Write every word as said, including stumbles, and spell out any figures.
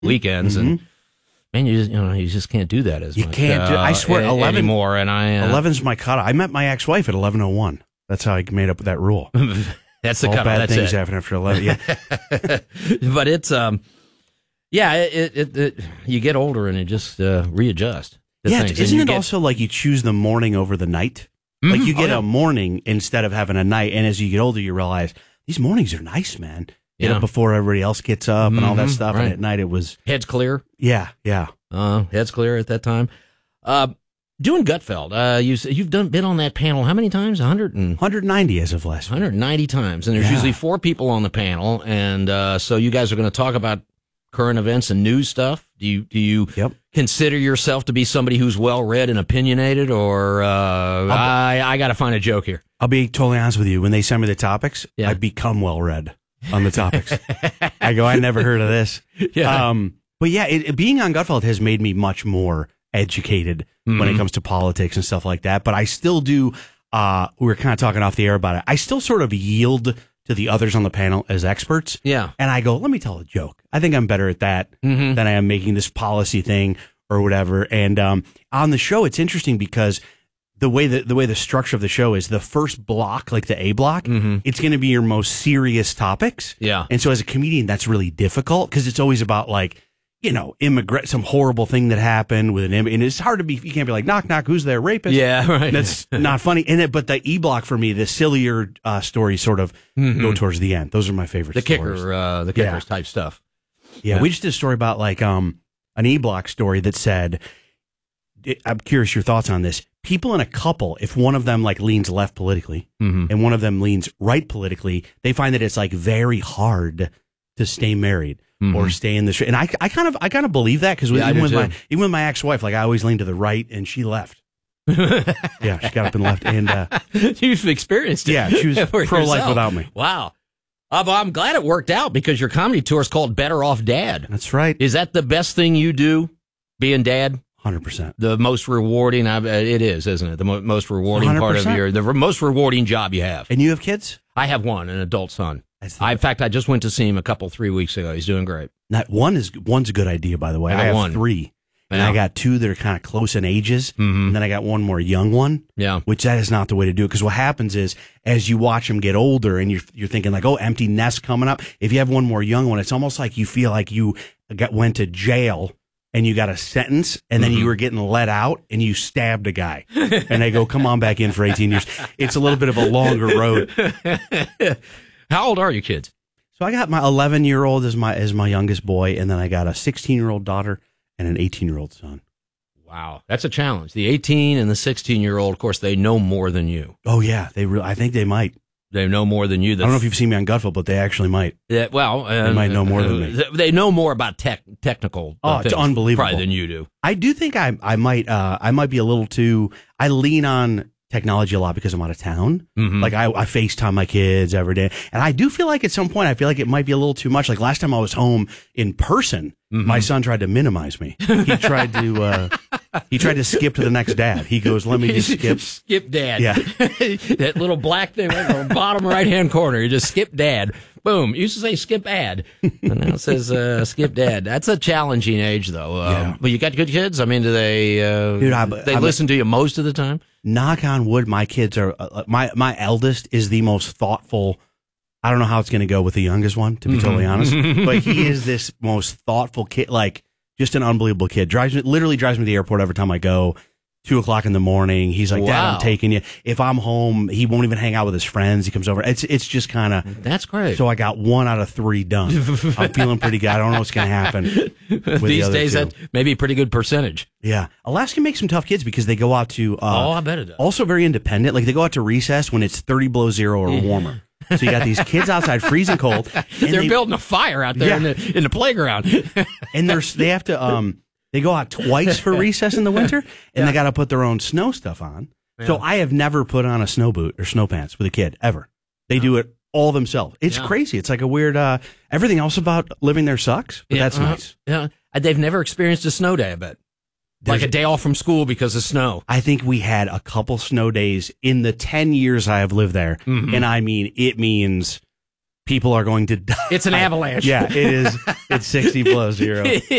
weekends, mm-hmm. and man, you just, you know, you just can't do that as you much. You can't. Do, uh, I swear, eleven anymore. And I uh, eleven's my cutoff. I met my ex-wife at eleven oh one. That's how I made up that rule. That's the All cutoff. bad That's things it. happen after eleven. Yeah, but it's um, yeah, it, it, it you get older and you just uh, readjust. to yeah. things. Isn't And you it get, also like you choose the morning over the night? Mm-hmm. Like you get oh, yeah. a morning instead of having a night, and as you get older, you realize these mornings are nice, man. Get Yeah. up before everybody else gets up and all that Mhm, stuff, right. and at night it was heads clear. yeah, yeah. Uh, heads clear at that time. Uh, doing Gutfeld. Uh, you you've done been on that panel how many times? A hundred and. one hundred ninety as of last week. one hundred ninety times, and there's Yeah. usually four people on the panel, and uh, so you guys are going to talk about current events and news stuff. Do you do you Yep. consider yourself to be somebody who's well read and opinionated, or uh, I I got to find a joke here? I'll be totally honest with you. When they send me the topics, Yeah. I become well read on the topics. I go, I never heard of this. Yeah. Um, but yeah, it, it- being on Gutfeld has made me much more educated when it Mhm. comes to politics and stuff like that. But I still do. Uh, we were kind of talking off the air about it. I still sort of yield to the others on the panel as experts. Yeah. And I go, let me tell a joke. I think I'm better at that Mhm. than I am making this policy thing or whatever. And um, on the show, it's interesting because the way that the way the structure of the show is, the first block, like the A block, Mhm. it's going to be your most serious topics. Yeah. And so as a comedian, that's really difficult because it's always about like, you know, immigrant, some horrible thing that happened with an immigrant. And it's hard to be, you can't be like, knock, knock, who's there, rapist? Yeah, right. That's not funny. And it, but the E block for me, the sillier uh, stories sort of go towards the end. Those are my favorite the stories. kicker, uh, the Yeah. kickers type stuff. Yeah, we just did a story about like um an E block story that said, I'm curious your thoughts on this. People in a couple, if one of them like leans left politically Mhm. and one of them leans right politically, they find that it's like very hard to stay married Mhm. or stay in the. And I, I kind of, I kind of believe that because Yeah, I even do with my, too. even with my ex-wife, like I always leaned to the right and she left. Yeah, she got up and left, and uh, You've experienced it. yeah, she was for pro-life yourself. without me. Wow. Uh, but I'm glad it worked out because your comedy tour is called Better Off Dad. That's right, Is that the best thing you do, being dad? hundred percent. The most rewarding, I, it is, isn't it? The mo- most rewarding part of one hundred percent. your, the re- most rewarding job you have. And you have kids? I have one, an adult son. That's the- I, in fact, I just went to see him a couple, three weeks ago. He's doing great. That one is one's a good idea, by the way. I I, got have one. three, and Yeah. I got two that are kind of close in ages, Mhm. and then I got one more young one. Yeah. Which that is not the way to do it, because what happens is as you watch them get older, and you're you're thinking like, oh, empty nest coming up. If you have one more young one, it's almost like you feel like you got went to jail and you got a sentence, and then Mhm. you were getting let out, and you stabbed a guy, and they go, come on back in for eighteen years. It's a little bit of a longer road. How old are you kids? So I got my eleven year old as my as my youngest boy, and then I got a sixteen year old daughter and an eighteen year old son. Wow. That's a challenge. The eighteen and the sixteen year old, of course, they know more than you. Oh yeah, they. Re- I think they might. They know more than you. I don't know if you've seen me on Gutfeld, but they actually might. Yeah, well, uh, They might know more than me. They know more about tech, technical. Oh, uh, it's things, unbelievable. probably than you do. I do think I I might uh I might be a little too. I lean on technology a lot because I'm out of town. Mhm. Like I, I FaceTime my kids every day, and I do feel like at some point I feel like it might be a little too much. Like last time I was home in person, Mhm. my son tried to minimize me. He tried to uh he tried to skip to the next dad. He goes, "Let me just skip." Skip dad. Yeah. That little black thing right in the bottom right hand corner. You just skip dad. Boom. It used to say skip ad. And now it says uh, skip dad. That's a challenging age, though. Um, Yeah. But you got good kids? I mean, do they, uh, Dude, I- they I- listen to you most of the time? Knock on wood, my kids are uh, my my eldest is the most thoughtful. I don't know how it's going to go with the youngest one, to be Mm-hmm. totally honest, but he is this most thoughtful kid, like just an unbelievable kid. Drives me, literally drives me to the airport every time I go. Two o'clock in the morning, he's like, "Dad, Wow. I'm taking you." If I'm home, he won't even hang out with his friends. He comes over. It's it's just kind of. That's great. So I got one out of three done. I'm feeling pretty good. I don't know what's going to happen with the These other days, two. that may be a pretty good percentage. Yeah, Alaska makes some tough kids because they go out to. Uh, Oh, I bet it does. Also very independent. Like they go out to recess when it's thirty below zero or warmer. So you got these kids outside freezing cold. And They're they, building a fire out there Yeah. in the in the playground. and they're they have to um they go out twice for recess in the winter, and they got to put their own snow stuff on. So I have never put on a snow boot or snow pants with a kid ever. They do it all themselves. It's Yeah. crazy. It's like a weird. Uh, everything else about living there sucks, but Yeah, that's uh-huh. nice. Yeah, they've never experienced a snow day. I bet, There's- like a day off from school because of snow. I think we had a couple snow days in the ten years I have lived there, Mhm. and I mean it means people are going to die. It's an avalanche. Yeah, it is. It's sixty below zero.